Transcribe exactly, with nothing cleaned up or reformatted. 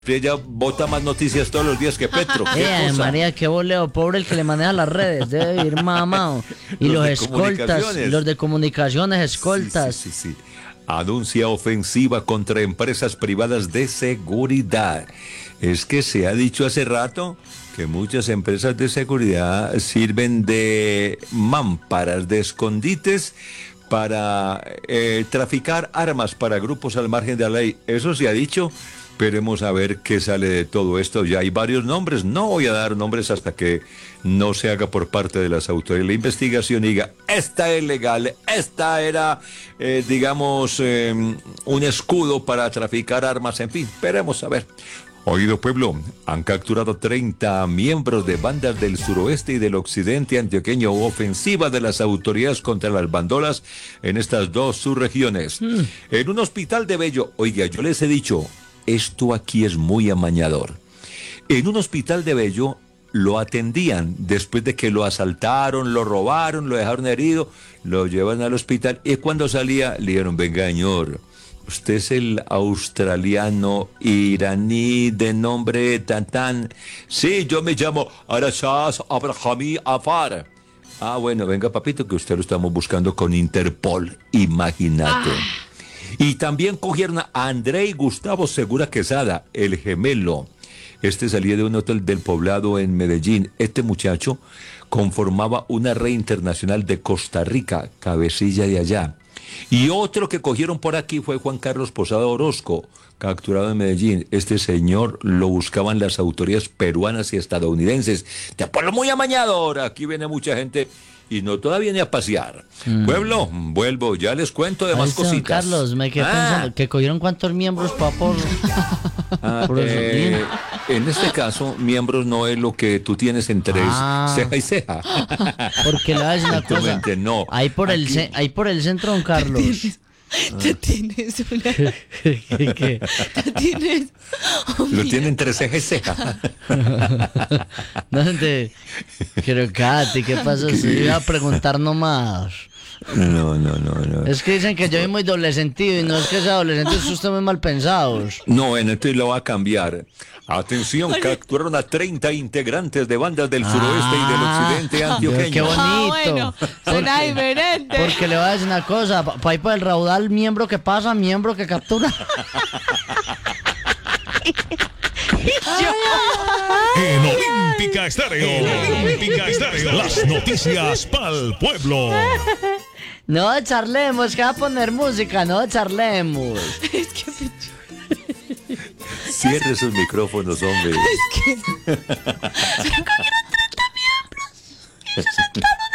Ella bota más noticias todos los días que Petro. ¿Qué Eh, cosa? María, qué boleo, pobre el que le maneja las redes, debe ir mamado. Y Los los, de escoltas, comunicaciones. los de comunicaciones, escoltas. Sí, sí, sí, sí. Anuncia ofensiva contra empresas privadas de seguridad. Es que se ha dicho hace rato que muchas empresas de seguridad sirven de mámparas, de escondites para eh, traficar armas para grupos al margen de la ley. Eso se ha dicho. Esperemos a ver qué sale de todo esto. Ya hay varios nombres. No voy a dar nombres hasta que no se haga por parte de las autoridades la investigación y diga, esta es legal, esta era, eh, digamos, eh, un escudo para traficar armas, en fin. Esperemos a ver. Oído pueblo, han capturado treinta miembros de bandas del suroeste y del occidente antioqueño. Ofensiva de las autoridades contra las bandolas en estas dos subregiones. Mm. En un hospital de Bello, oiga, yo les he dicho, esto aquí es muy amañador. En un hospital de Bello lo atendían después de que lo asaltaron, lo robaron, lo dejaron herido, lo llevan al hospital y cuando salía le dijeron, venga señor, usted es el australiano iraní de nombre tan tan. Sí, yo me llamo Arashaz Abrahami Afar. Ah, bueno, venga papito, que usted lo estamos buscando con Interpol, imagínate. Ah. Y también cogieron a Andrei Gustavo Segura Quesada, el gemelo. Este salía de un hotel del Poblado en Medellín. Este muchacho conformaba una red internacional de Costa Rica, cabecilla de allá. Y otro que cogieron por aquí fue Juan Carlos Posada Orozco, capturado en Medellín. Este señor lo buscaban las autoridades peruanas y estadounidenses. De pueblo muy amañador, aquí viene mucha gente y no todavía viene a pasear. Mm. Pueblo, vuelvo, ya les cuento de más cositas. Carlos, me quedé ah. pensando, ¿que cogieron cuántos miembros para por...? Ah, por eh, en este caso, miembros no es lo que tú tienes entre ah. ceja y ceja. Porque le voy a decir una cosa. No. Ahí por, el, ahí por el centro, don Carlos. Tú tienes una... ¿Qué? ¿Qué? Tú tienes... Oh, lo tiene entre ceja y ceja. No, te... Pero, Katy, ¿qué pasó? Se iba a preguntar nomás. No, no, no, no. Es que dicen que yo soy muy doble sentido y no es que sea doble sentido, es usted muy mal pensados. No, bueno, entonces lo va a cambiar. Atención, capturaron a treinta integrantes de bandas del ah, suroeste y del occidente antioqueño. ¡Qué bonito! Ah, bueno, suena diferente. Porque le voy a decir una cosa, para pa ir por el raudal, miembro que pasa, miembro que captura. En Olímpica Estéreo, en Olímpica Estéreo, las noticias pa'l pueblo. No charlemos, que va a poner música, no charlemos. Es que me... Cierre sus micrófonos, hombre. Es que... Se cogieron treinta miembros. Y lo sacaron